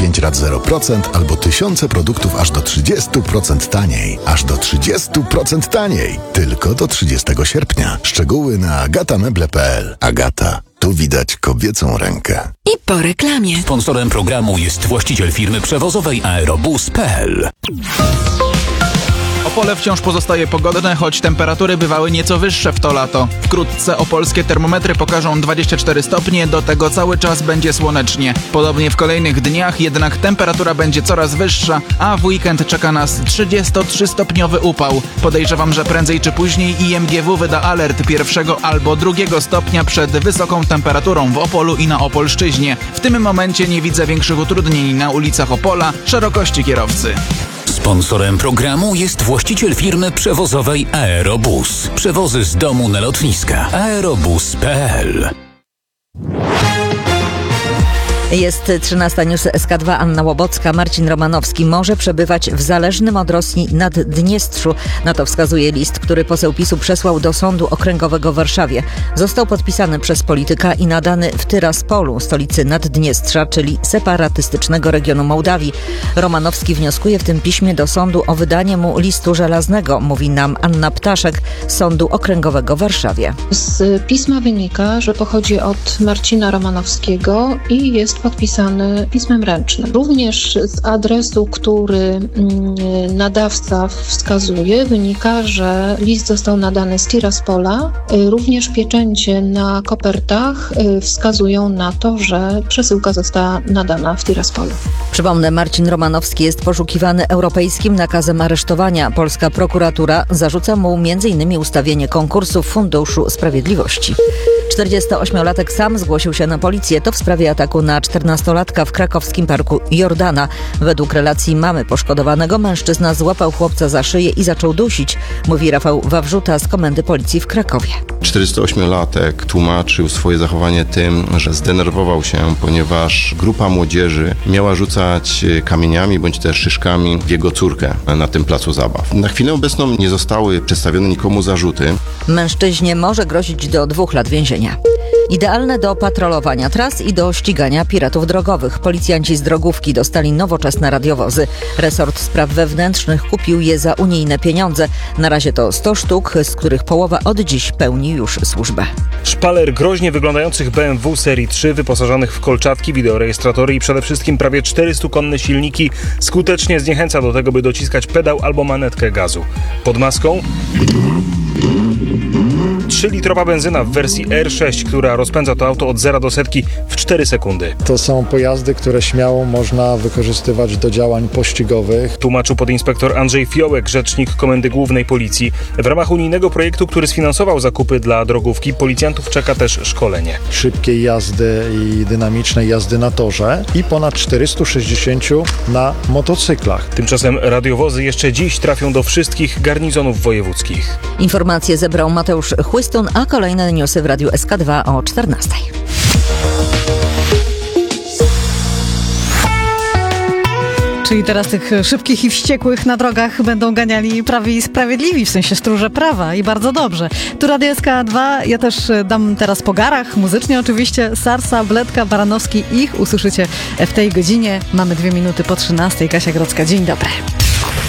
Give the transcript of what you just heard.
5 rat 0% albo tysiące produktów aż do 30% taniej. Aż do 30% taniej. Tylko do 30 sierpnia. Szczegóły na agatameble.pl. Agata. Tu widać kobiecą rękę. I po reklamie. Sponsorem programu jest właściciel firmy przewozowej Aerobus.pl. Opole wciąż pozostaje pogodne, choć temperatury bywały nieco wyższe w to lato. Wkrótce opolskie termometry pokażą 24 stopnie, do tego cały czas będzie słonecznie. Podobnie w kolejnych dniach, jednak temperatura będzie coraz wyższa, a w weekend czeka nas 33-stopniowy upał. Podejrzewam, że prędzej czy później IMGW wyda alert 1 albo 2 stopnia przed wysoką temperaturą w Opolu i na Opolszczyźnie. W tym momencie nie widzę większych utrudnień na ulicach Opola, szerokości kierowcy. Sponsorem programu jest właściciel firmy przewozowej Aerobus. Przewozy z domu na lotniska. Aerobus.pl. Jest 13 News SK2, Anna Łobocka. Marcin Romanowski może przebywać w zależnym od Rosji Naddniestrzu. Na to wskazuje list, który poseł PiS-u przesłał do Sądu Okręgowego w Warszawie. Został podpisany przez polityka i nadany w Tyraspolu, stolicy Naddniestrza, czyli separatystycznego regionu Mołdawii. Romanowski wnioskuje w tym piśmie do sądu o wydanie mu listu żelaznego, mówi nam Anna Ptaszek z Sądu Okręgowego w Warszawie. Z pisma wynika, że pochodzi od Marcina Romanowskiego i jest podpisany pismem ręcznym. Również z adresu, który nadawca wskazuje, wynika, że list został nadany z Tiraspola. Również pieczęcie na kopertach wskazują na to, że przesyłka została nadana w Tiraspolu. Przypomnę, Marcin Romanowski jest poszukiwany europejskim nakazem aresztowania. Polska prokuratura zarzuca mu m.in. ustawienie konkursu w Funduszu Sprawiedliwości. 48-latek sam zgłosił się na policję. To w sprawie ataku na 14-latka w krakowskim parku Jordana. Według relacji mamy poszkodowanego mężczyzna złapał chłopca za szyję i zaczął dusić, mówi Rafał Wawrzuta z Komendy Policji w Krakowie. 48-latek tłumaczył swoje zachowanie tym, że zdenerwował się, ponieważ grupa młodzieży miała rzucać kamieniami bądź też szyszkami w jego córkę na tym placu zabaw. Na chwilę obecną nie zostały przedstawione nikomu zarzuty. Mężczyźnie może grozić do 2 lat więzienia. Idealne do patrolowania tras i do ścigania piratów drogowych. Policjanci z drogówki dostali nowoczesne radiowozy. Resort Spraw Wewnętrznych kupił je za unijne pieniądze. Na razie to 100 sztuk, z których połowa od dziś pełni już służbę. Szpaler groźnie wyglądających BMW serii 3 wyposażonych w kolczatki, wideorejestratory i przede wszystkim prawie 400-konne silniki skutecznie zniechęca do tego, by dociskać pedał albo manetkę gazu. Pod maską 3-litrowa benzyna w wersji R6, która rozpędza to auto od 0 do setki w 4 sekundy. To są pojazdy, które śmiało można wykorzystywać do działań pościgowych. Tłumaczył podinspektor Andrzej Fiołek, rzecznik Komendy Głównej Policji. W ramach unijnego projektu, który sfinansował zakupy dla drogówki, policjantów czeka też szkolenie. Szybkiej jazdy i dynamicznej jazdy na torze i ponad 460 na motocyklach. Tymczasem radiowozy jeszcze dziś trafią do wszystkich garnizonów wojewódzkich. Informacje zebrał Mateusz Chłystun, a kolejne newsy w Radiu SK2 o 14. Czyli teraz tych szybkich i wściekłych na drogach będą ganiali prawi i sprawiedliwi, w sensie stróże prawa i bardzo dobrze. Tu Radio SK2, ja też dam teraz po garach, muzycznie oczywiście, Sarsa, Bledka, Baranowski, ich usłyszycie w tej godzinie. Mamy 2 minuty po 13. Kasia Grodzka, dzień dobry.